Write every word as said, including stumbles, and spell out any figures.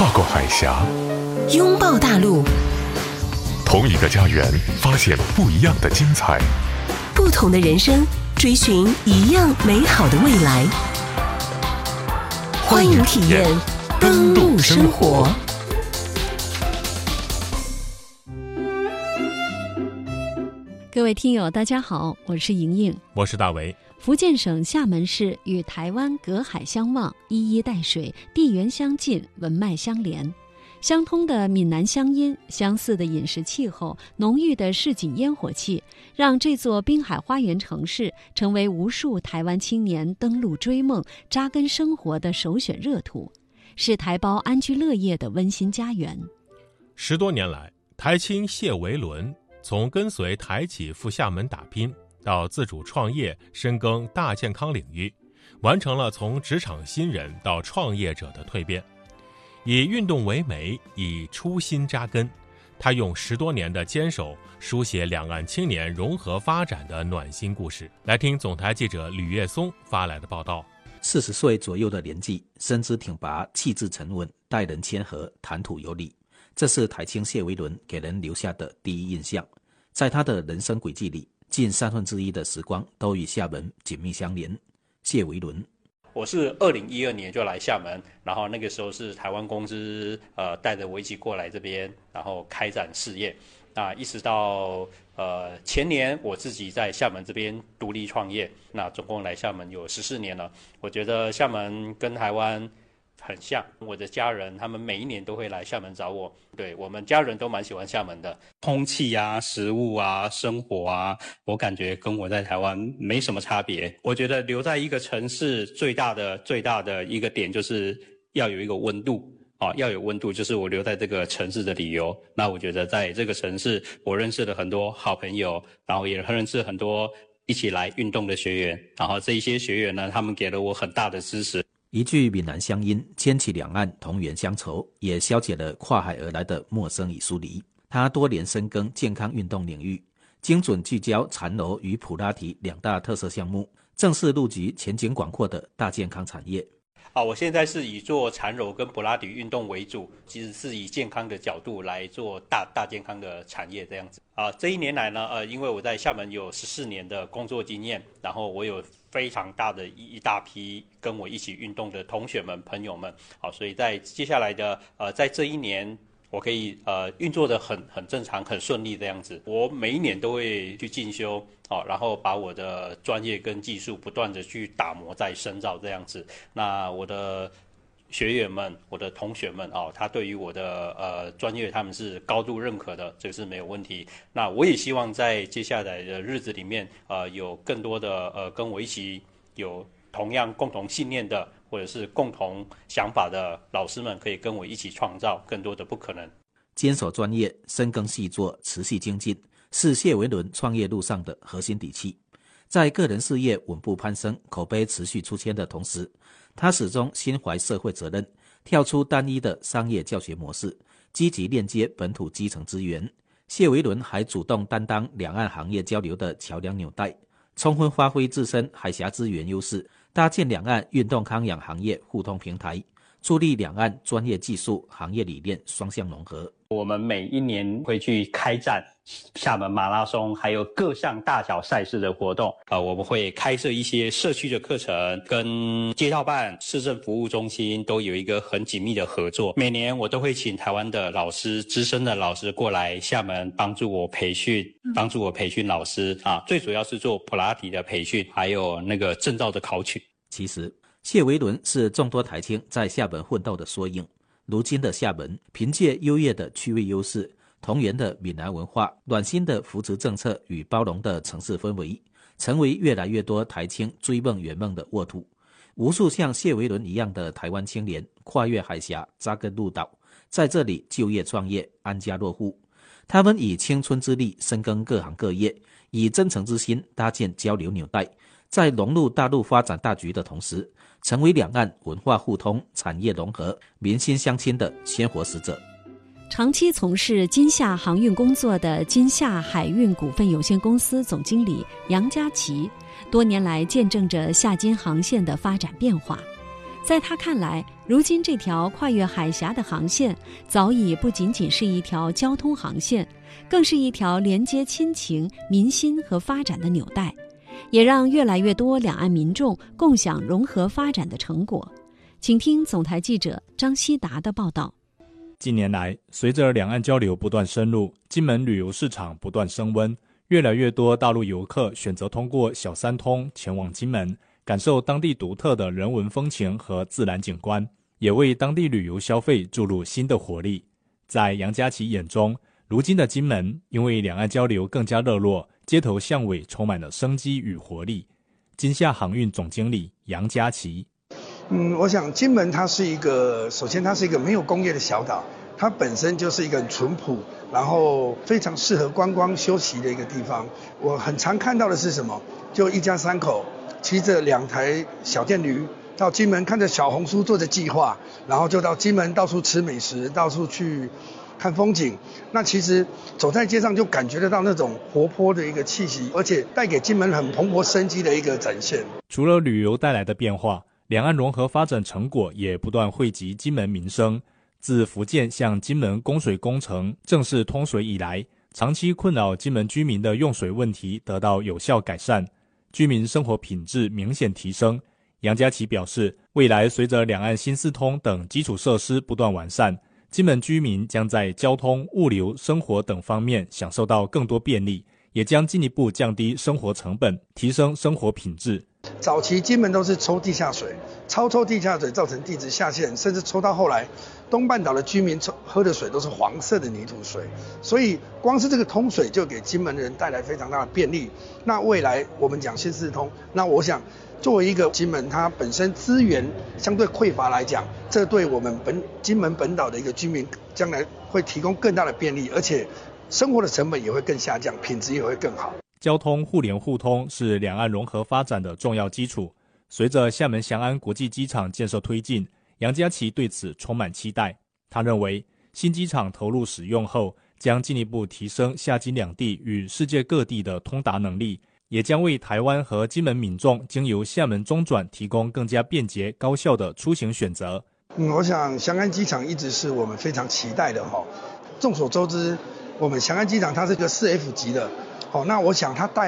跨过海峡， 拥抱大陆， 同一个家园，发现不一样的精彩。 不同的人生，追寻一样美好的未来。欢迎体验登陆生活。 各位听友大家好，我是莹莹， 我是大为。 福建省厦门市与台湾隔海相望，一衣带水，地缘相近，文脉相连。相通的闽南乡音，相似的饮食气候，浓郁的市井烟火气，让这座滨海花园城市成为无数台湾青年登陆追梦、扎根生活的首选热土，是台胞安居乐业的温馨家园。 十多年来，台青谢维伦从跟随台企赴厦门打拼，到自主创业，深耕大健康领域，完成了从职场新人到创业者的蜕变。以运动为媒，以初心扎根，他用十多年的坚守，书写两岸青年融合发展的暖心故事。来听总台记者吕叶松发来的报道。 四十岁左右的年纪，身姿挺拔，气质沉稳，待人谦和，谈吐有礼，这是台青谢维伦给人留下的第一印象。在他的人生轨迹里，近三分之一的时光都与厦门紧密相连。谢维伦， 我是二零一二年就来厦门，然后那个时候是台湾公司呃带着我一起过来这边，然后开展事业。那一直到呃前年我自己在厦门这边独立创业，那总共来厦门有十四年了。我觉得厦门跟台湾很像，我的家人他们每一年都会来厦门找我，对，我们家人都蛮喜欢厦门的。空气啊、食物啊、生活啊，我感觉跟我在台湾没什么差别。我觉得留在一个城市最大的最大的一个点就是要有一个温度啊，要有温度，就是我留在这个城市的理由。那我觉得在这个城市，我认识了很多好朋友，然后也认识很多一起来运动的学员，然后这一些学员呢，他们给了我很大的支持。 一句闽南乡音，牵起两岸同源乡愁，也消解了跨海而来的陌生与疏离。他多年深耕健康运动领域，精准聚焦缠柔与普拉提两大特色项目，正是入局前景广阔的大健康产业。 啊，我现在是以做缠柔跟普拉提运动为主，其实是以健康的角度来做大大健康的产业这样子。啊，这一年来呢，呃，因为我在厦门有十四年的工作经验，然后我有非常大的一大批跟我一起运动的同学们、朋友们，好，所以在接下来的呃，在这一年，我可以呃运作的很很正常、很顺利这样子。我每一年都会去进修，好，然后把我的专业跟技术不断的去打磨、再深造这样子。那我的学员们、我的同学们哦，他对于我的呃专业他们是高度认可的，这个是没有问题。那我也希望在接下来的日子里面，呃，有更多的呃跟我一起有同样共同信念的，或者是共同想法的老师们，可以跟我一起创造更多的不可能。 坚守专业，深耕细作，持续精进，是谢维伦创业路上的核心底气。在个人事业稳步攀升、口碑持续出圈的同时，他始终心怀社会责任，跳出单一的商业教学模式，积极链接本土基层资源。谢维伦还主动担当两岸行业交流的桥梁纽带，充分发挥自身海峡资源优势，搭建两岸运动康养行业互通平台，助力两岸专业技术、行业理念双向融合。 我们每一年会去开展厦门马拉松，还有各项大小赛事的活动。呃，我们会开设一些社区的课程，跟街道办、市政服务中心都有一个很紧密的合作。每年我都会请台湾的老师、资深的老师过来厦门帮助我培训，帮助我培训老师啊，最主要是做普拉提的培训，还有那个证照的考取。 其实，谢维伦是众多台青在厦门奋斗的缩影。如今的厦门，凭借优越的区位优势、同源的闽南文化、暖心的扶持政策与包容的城市氛围，成为越来越多台青追梦圆梦的沃土。无数像谢维伦一样的台湾青年跨越海峡，扎根陆岛，在这里就业创业，安家落户。他们以青春之力深耕各行各业，以真诚之心搭建交流纽带，在融入大陆发展大局的同时，成为两岸文化互通、产业融合、民心相亲的鲜活使者。 长期从事金厦航运工作的金厦海运股份有限公司总经理杨家琪，多年来见证着厦金航线的发展变化。 在他看来，如今这条跨越海峡的航线早已不仅仅是一条交通航线，更是一条连接亲情、民心和发展的纽带，也让越来越多两岸民众共享融合发展的成果。请听总台记者张希达的报道。 近年来，随着两岸交流不断深入，金门旅游市场不断升温，越来越多大陆游客选择通过小三通前往金门，感受当地独特的人文风情和自然景观，也为当地旅游消费注入新的活力。在杨佳琪眼中，如今的金门因为两岸交流更加热络，街头巷尾充满了生机与活力。金夏航运总经理杨佳琪， 嗯，我想金门它是一个，首先它是一个没有工业的小岛，它本身就是一个很淳朴，然后非常适合观光休息的一个地方。我很常看到的是什么？就一家三口骑着两台小电驴到金门，看着小红书做着计划，然后就到金门到处吃美食，到处去看风景。那其实走在街上就感觉得到那种活泼的一个气息，而且带给金门很蓬勃生机的一个展现。 除了旅游带来的变化，两岸融合发展成果也不断惠及金门民生。自福建向金门供水工程正式通水以来，长期困扰金门居民的用水问题得到有效改善，居民生活品质明显提升。杨佳琪表示，未来随着两岸新四通等基础设施不断完善，金门居民将在交通、物流、生活等方面享受到更多便利，也将进一步降低生活成本，提升生活品质。 早期金门都是抽地下水，超抽地下水造成地质下陷，甚至抽到后来东半岛的居民喝的水都是黄色的泥土水，所以光是这个通水就给金门人带来非常大的便利。那未来我们讲新四通，那我想作为一个金门它本身资源相对匮乏来讲，这对我们本金门本岛的一个居民将来会提供更大的便利，而且生活的成本也会更下降，品质也会更好。 交通互联互通是两岸融合发展的重要基础。随着厦门翔安国际机场建设推进，杨佳琪对此充满期待。他认为，新机场投入使用后，将进一步提升厦金两地与世界各地的通达能力，也将为台湾和金门民众经由厦门中转提供更加便捷高效的出行选择。 嗯，我想翔安机场一直是我们非常期待的哈。众所周知，我们翔安机场它是个四 F 级的，哦，那我想它带